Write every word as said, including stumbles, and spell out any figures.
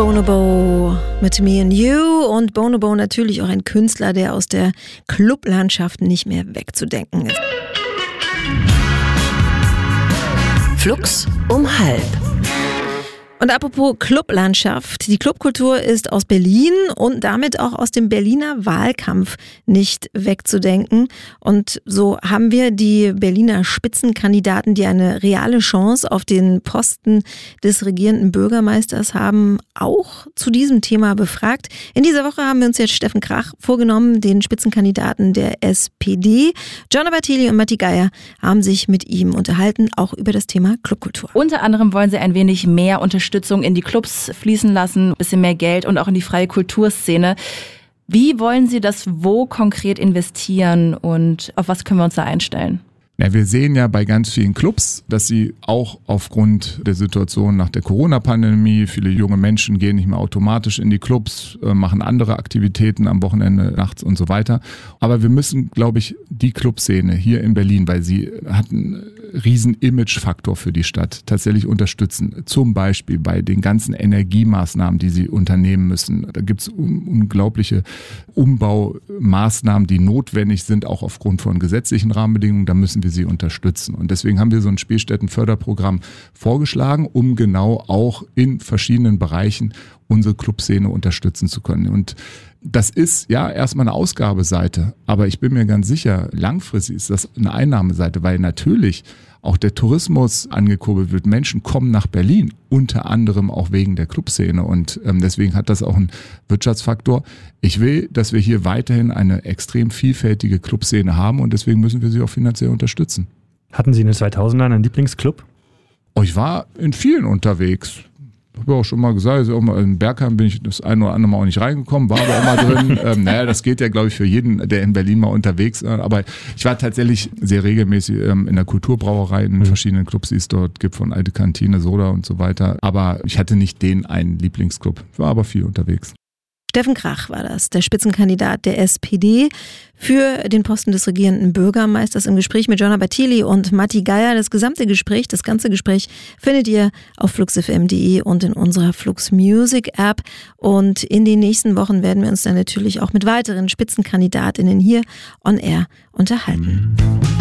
Bonobo mit Me and You und Bonobo natürlich auch ein Künstler, der aus der Clublandschaft nicht mehr wegzudenken ist. Flux um halb. Und apropos Clublandschaft, die Clubkultur ist aus Berlin und damit auch aus dem Berliner Wahlkampf nicht wegzudenken. Und so haben wir die Berliner Spitzenkandidaten, die eine reale Chance auf den Posten des regierenden Bürgermeisters haben, auch zu diesem Thema befragt. In dieser Woche haben wir uns jetzt Steffen Krach vorgenommen, den Spitzenkandidaten der S P D. Gianna Bartili und Matti Geier haben sich mit ihm unterhalten, auch über das Thema Clubkultur. Unter anderem wollen sie ein wenig mehr Unterstützung in die Clubs fließen lassen, ein bisschen mehr Geld und auch in die freie Kulturszene. Wie wollen Sie das wo konkret investieren und auf was können wir uns da einstellen? Ja, wir sehen ja bei ganz vielen Clubs, dass sie auch aufgrund der Situation nach der Corona-Pandemie, viele junge Menschen gehen nicht mehr automatisch in die Clubs, machen andere Aktivitäten am Wochenende, nachts und so weiter. Aber wir müssen, glaube ich, die Clubszene hier in Berlin, weil sie hat einen riesen Imagefaktor für die Stadt, tatsächlich unterstützen. Zum Beispiel bei den ganzen Energiemaßnahmen, die sie unternehmen müssen. Da gibt es un- unglaubliche Umbaumaßnahmen, die notwendig sind, auch aufgrund von gesetzlichen Rahmenbedingungen. Da müssen wir sie unterstützen. Und deswegen haben wir so ein Spielstättenförderprogramm vorgeschlagen, um genau auch in verschiedenen Bereichen unsere Clubszene unterstützen zu können. Und das ist ja erstmal eine Ausgabeseite, aber ich bin mir ganz sicher, langfristig ist das eine Einnahmeseite, weil natürlich auch der Tourismus angekurbelt wird. Menschen kommen nach Berlin, unter anderem auch wegen der Clubszene und ähm, deswegen hat das auch einen Wirtschaftsfaktor. Ich will, dass wir hier weiterhin eine extrem vielfältige Clubszene haben und deswegen müssen wir sie auch finanziell unterstützen. Hatten Sie in den zweitausendern einen Lieblingsclub? Oh, ich war in vielen unterwegs. Ich habe ja auch schon mal gesagt, also auch mal in Bergheim bin ich das ein oder andere Mal auch nicht reingekommen, war aber auch mal drin. ähm, naja, das geht ja, glaube ich, für jeden, der in Berlin mal unterwegs ist. Aber ich war tatsächlich sehr regelmäßig ähm, in der Kulturbrauerei, in mhm. verschiedenen Clubs, die es dort gibt, von Alte Kantine, Soda und so weiter. Aber ich hatte nicht den einen Lieblingsclub, war aber viel unterwegs. Steffen Krach war das, der Spitzenkandidat der S P D für den Posten des regierenden Bürgermeisters im Gespräch mit Gianna Bartili und Matti Geier. Das gesamte Gespräch, das ganze Gespräch findet ihr auf fluxfm punkt de und in unserer Flux Music App. Und in den nächsten Wochen werden wir uns dann natürlich auch mit weiteren Spitzenkandidatinnen hier on air unterhalten.